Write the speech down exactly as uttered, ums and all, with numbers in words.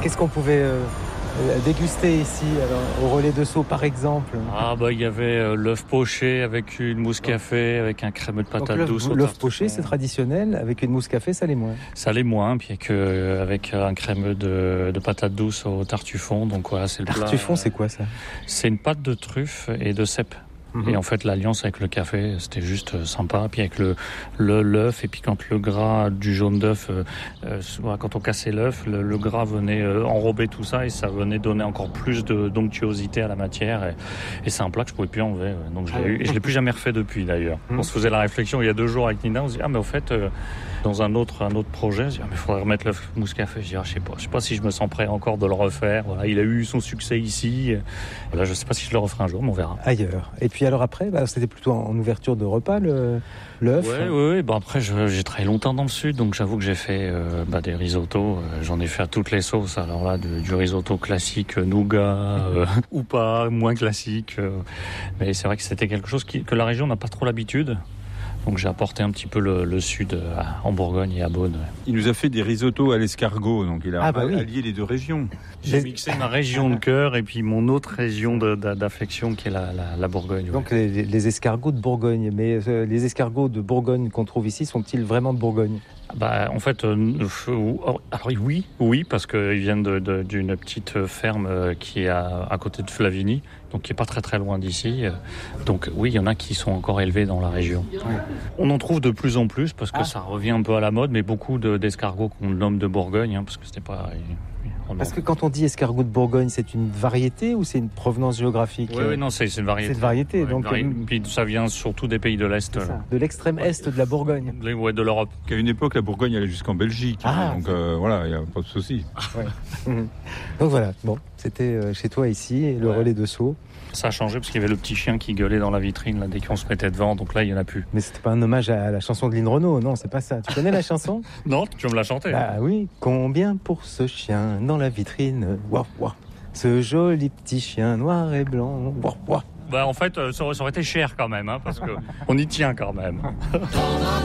qu'est-ce qu'on pouvait euh, déguster ici, alors, au relais de Sceaux par exemple? Ah bah il y avait euh, l'œuf poché avec une mousse café, avec un crémeux de patate Donc, douce. l'œuf, l'œuf poché, c'est traditionnel, avec une mousse café, ça l'est moins. Ça l'est moins, puis avec, euh, avec un crémeux de, de patate douce au tartufon. Donc voilà, c'est le plat. Tartufon, c'est quoi ça? C'est une pâte de truffe et de cèpe. Mmh. Et en fait, l'alliance avec le café, c'était juste sympa. Puis avec le, le l'œuf, et puis quand le gras du jaune d'œuf, euh, euh, quand on cassait l'œuf, le, le gras venait euh, enrober tout ça et ça venait donner encore plus de d'onctuosité à la matière. Et, et c'est un plat que je pouvais plus enlever. Ouais. Donc je l'ai eu, et je l'ai plus jamais refait depuis d'ailleurs. Mmh. On se faisait la réflexion il y a deux jours avec Nina, on se dit ah mais au fait euh, dans un autre un autre projet, on se dit ah mais faudrait remettre l'œuf mousse café. Je dis ah je sais pas, je sais pas si je me sens prêt encore de le refaire. Voilà, il a eu son succès ici. Là je sais pas si je le referai un jour, mais on verra. Ailleurs. Et puis alors après, bah, c'était plutôt en ouverture de repas, le, l'œuf. Oui, oui, oui. Bon, après, je, j'ai travaillé longtemps dans le sud, donc j'avoue que j'ai fait euh, bah, des risottos. Euh, j'en ai fait à toutes les sauces. Alors là, du, du risotto classique, nougat, euh, ou pas, moins classique. Euh, mais c'est vrai que c'était quelque chose qui, que la région n'a pas trop l'habitude. Donc j'ai apporté un petit peu le, le sud à, en Bourgogne et à Beaune. Ouais. Il nous a fait des risottos à l'escargot, donc il a ah bah oui. allié les deux régions. J'ai mixé ma région de cœur et puis mon autre région de, de, d'affection qui est la, la, la Bourgogne. Ouais. Donc les, les escargots de Bourgogne. Mais euh, les escargots de Bourgogne qu'on trouve ici sont-ils vraiment de Bourgogne? Bah, en fait, euh, alors oui, oui, parce qu'ils viennent de, de, d'une petite ferme qui est à, à côté de Flavigny, donc qui est pas très très loin d'ici. Donc oui, il y en a qui sont encore élevés dans la région. Ouais. On en trouve de plus en plus parce que ah. ça revient un peu à la mode, mais beaucoup de, d'escargots qu'on nomme de Bourgogne, hein, parce que c'était pas. Parce que quand on dit escargot de Bourgogne, c'est une variété ou c'est une provenance géographique? Oui, oui, non, c'est, c'est une variété. C'est une variété, ouais, donc. Vari... Puis ça vient surtout des pays de l'Est. Ça, de l'extrême ouais. Est de la Bourgogne. Ouais, de l'Europe. Qu'à une époque, la Bourgogne allait jusqu'en Belgique. Ah, donc euh, voilà, il n'y a pas de souci. Ouais. Donc voilà, bon, c'était chez toi ici, le ouais. relais de Sceaux. Ça a changé parce qu'il y avait le petit chien qui gueulait dans la vitrine là, dès qu'on se mettait devant, donc là il n'y en a plus. Mais c'était pas un hommage à la chanson de Lynn Renaud, non, c'est pas ça. Tu connais la chanson? Non, tu veux me la chanter? Ah oui. Combien pour ce chien dans la vitrine? Waouh, waouh. Ce joli petit chien noir et blanc. Waouh, waouh. Bah en fait, ça aurait été cher quand même, hein, parce que on y tient quand même.